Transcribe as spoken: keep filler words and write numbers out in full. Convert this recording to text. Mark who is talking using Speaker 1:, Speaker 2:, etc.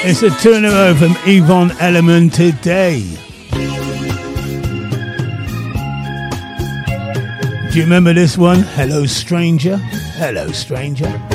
Speaker 1: It's a two in a row from Yvonne Elliman today. Do you remember this one? Hello Stranger. Hello Stranger.